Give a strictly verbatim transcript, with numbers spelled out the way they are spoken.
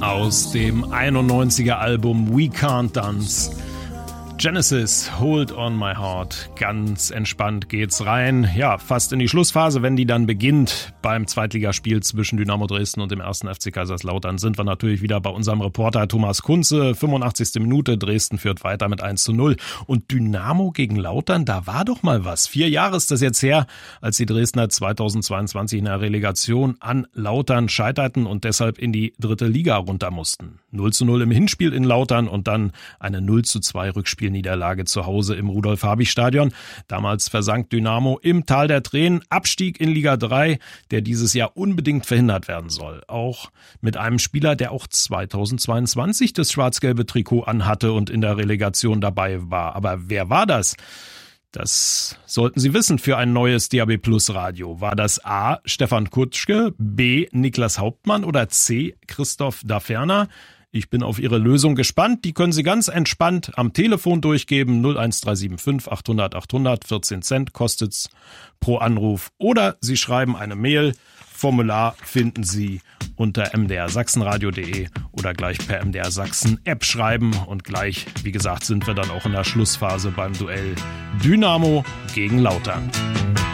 Aus dem einundneunziger Album We Can't Dance. Genesis, Hold on My Heart. Ganz entspannt geht's rein. Ja, fast in die Schlussphase, wenn die dann beginnt. Beim Zweitligaspiel zwischen Dynamo Dresden und dem ersten F C Kaiserslautern sind wir natürlich wieder bei unserem Reporter Thomas Kunze. fünfundachtzigste Minute, Dresden führt weiter mit eins zu null. Und Dynamo gegen Lautern, da war doch mal was. Vier Jahre ist das jetzt her, als die Dresdner zweitausendzweiundzwanzig in der Relegation an Lautern scheiterten und deshalb in die dritte Liga runter mussten. null zu null im Hinspiel in Lautern und dann eine null zu zwei Rückspiel Niederlage zu Hause im Rudolf-Habich-Stadion. Damals versank Dynamo im Tal der Tränen. Abstieg in Liga drei, der dieses Jahr unbedingt verhindert werden soll. Auch mit einem Spieler, der auch zweitausendzweiundzwanzig das schwarz-gelbe Trikot anhatte und in der Relegation dabei war. Aber wer war das? Das sollten Sie wissen für ein neues D A B Plus Radio. War das A. Stefan Kutschke, B. Niklas Hauptmann oder C. Christoph Daferner? Ich bin auf Ihre Lösung gespannt. Die können Sie ganz entspannt am Telefon durchgeben. null eins drei sieben fünf achthundert achthundert, vierzehn Cent kostet's pro Anruf. Oder Sie schreiben eine Mail. Formular finden Sie unter m d r sachsenradio punkt d e oder gleich per M D R Sachsen App schreiben. Und gleich, wie gesagt, sind wir dann auch in der Schlussphase beim Duell Dynamo gegen Lautern.